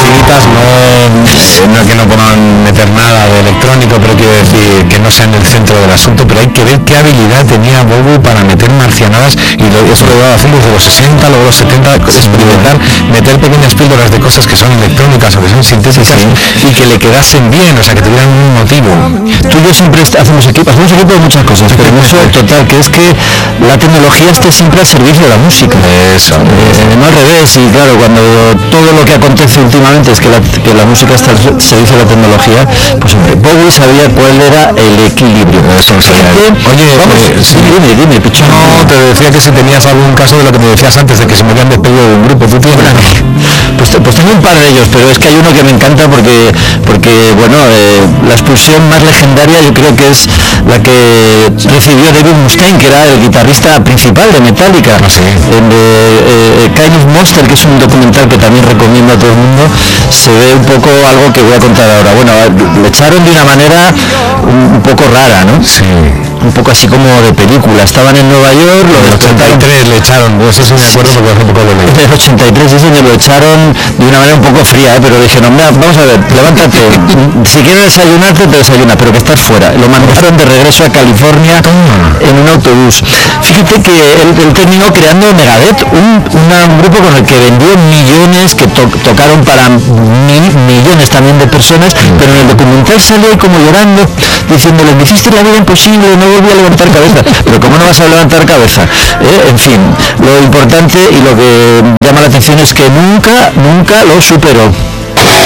facilitas, no que no puedan meter nada de electrónico, pero quiero decir que no sea en el centro del asunto, pero hay que ver qué habilidad tenía Bowie para meter marcianadas, y eso lo llevaba haciendo desde los 60, luego los 70, experimentar, meter pequeñas píldoras de cosas que son electrónicas o que son sintéticas y que le quedasen bien, o sea, que tuvieran un motivo. Tú y yo siempre hacemos equipo de muchas cosas, pero en eso total, que es que la tecnología esté siempre al servicio de la música. Eso. No al revés, y claro, cuando todo lo que acontece últimamente es que la música está al servicio de la tecnología, pues hombre, Bowie sabía cuál era el equilibrio. Oye, vamos, dime, pichón. No, te decía que si tenías algún caso de lo que me decías antes, de que se me habían despedido de un grupo, ¿tú tienes? Pues tengo un par de ellos, pero es que hay uno que me encanta porque bueno, la expulsión más legendaria yo creo que es la que recibió David Mustaine, que era el guitarrista principal de Metallica. Kind of Monster, que es un documental que también recomiendo a todo el mundo, se ve un poco algo que voy a contar ahora. Bueno, le echaron de una manera un poco rara, ¿no? Sí. Un poco así como de película. Estaban en Nueva York, lo del 83 le echaron, pues eso me acuerdo porque hace poco lo leí. En el 83 ese lo echaron de una manera un poco fría, pero dijeron, mira, vamos a ver, levántate, si quieres desayunarte te desayunas, pero que estás fuera. Lo mandaron de regreso a California en un autobús. Fíjate que él terminó creando Megadeth, un grupo con el que vendió millones, que tocaron para millones también de personas, pero en el documental sale como llorando, diciéndole, me hiciste la vida imposible, no volví a levantar cabeza. Pero ¿cómo no vas a levantar cabeza? En fin, lo importante y lo que llama la atención es que nunca lo superó.